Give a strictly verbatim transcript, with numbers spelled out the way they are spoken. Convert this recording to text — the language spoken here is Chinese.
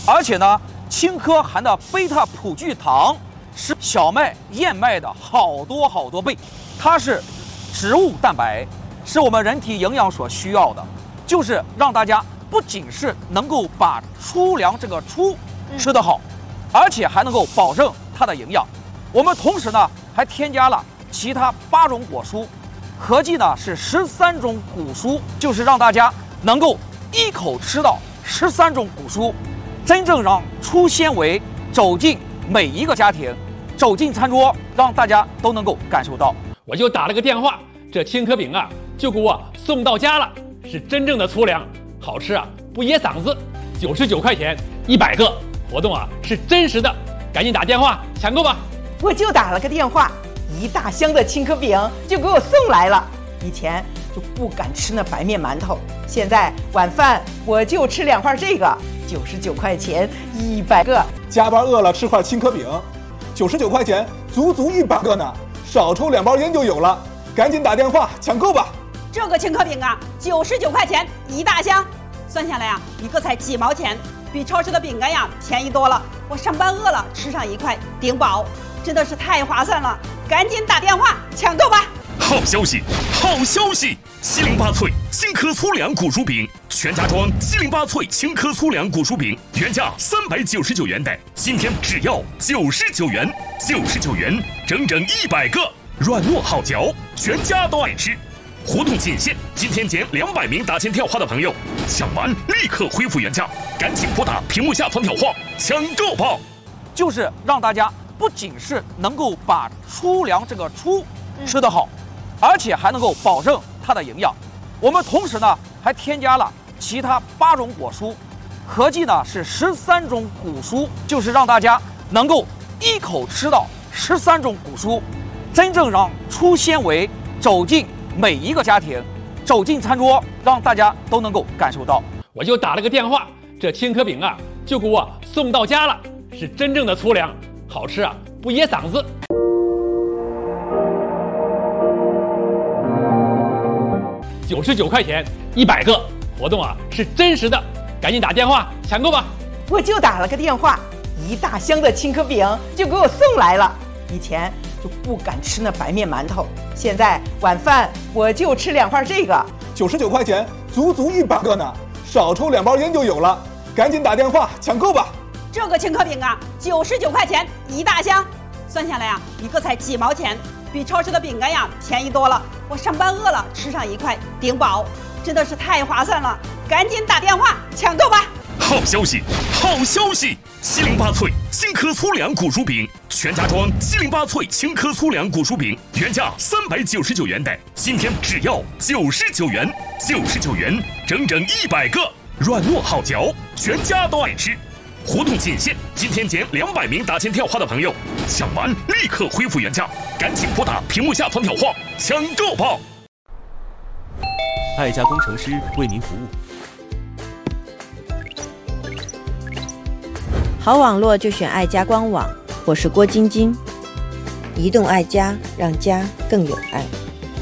而且呢，青稞含的贝塔葡聚糖是小麦、燕麦的好多好多倍，它是植物蛋白，是我们人体营养所需要的，就是让大家不仅是能够把粗粮这个粗吃得好，而且还能够保证它的营养。我们同时呢还添加了其他八种果蔬，合计呢是十三种谷蔬，就是让大家能够一口吃到十三种谷蔬，真正让粗纤维走进每一个家庭，走进餐桌，让大家都能够感受到。 我就打了个电话，这青稞饼啊就给我送到家了，是真正的粗粮，好吃啊，不噎嗓子，九十九块钱一百个，活动啊是真实的，赶紧打电话抢购吧！ 我就打了个电话，一大箱的青稞饼就给我送来了。以前就不敢吃那白面馒头，现在晚饭我就吃两块这个，九十九块钱一百个。 加班饿了吃块青稞饼，九十九块钱足足一百个呢，少抽两包烟就有了，赶紧打电话抢购吧！ 这个青稞饼啊，九十九块钱一大箱，算下来呀、啊，一个才几毛钱，比超市的饼干呀便宜多了。我上班饿了吃上一块顶饱，真的是太划算了，赶紧打电话抢购吧！ 好消息，好消息！七零八脆青稞粗粮谷薯饼，全家装七零八脆青稞粗粮谷薯饼，原价三百九十九元的，今天只要九十九元，九十九元，整整一百个，软糯好嚼，全家都爱吃。活动仅限今天前两百名打前电话的朋友，抢完立刻恢复原价，赶紧拨打屏幕下方电话抢购吧！ 就是让大家不仅是能够把粗粮这个粗吃得好，而且还能够保证它的营养。我们同时呢还添加了其他八种果蔬，合计呢是十三种谷蔬，就是让大家能够一口吃到十三种谷蔬，真正让粗纤维走进每一个家庭，走进餐桌，让大家都能够感受到。 我就打了个电话，这青稞饼啊就给我送到家了，是真正的粗粮，好吃啊，不噎嗓子。九十九块钱一百个，活动啊是真实的，赶紧打电话抢购吧！ 我就打了个电话，一大箱的青稞饼就给我送来了。以前就不敢吃那白面馒头，现在晚饭我就吃两块这个， 九十九块钱足足一百个呢，少抽两包烟就有了，赶紧打电话抢购吧！ 这个青稞饼啊，九十九块钱一大箱，算下来呀、啊，一个才几毛钱，比超市的饼干呀便宜多了。我上班饿了吃上一块顶饱，真的是太划算了，赶紧打电话抢购吧！ 好消息，好消息！七零八脆青稞粗粮谷薯饼，全家装七零八脆青稞粗粮谷薯饼，原价三百九十九元的，今天只要九十九元，九十九元，整整一百个，软糯好嚼，全家都爱吃。活动仅限今天前两百名打前电话的朋友，抢完立刻恢复原价，赶紧拨打屏幕下方电话抢购吧！ 爱家工程师为您服务。 好网络就选爱家官网，我是郭晶晶。移动爱家，让家更有爱。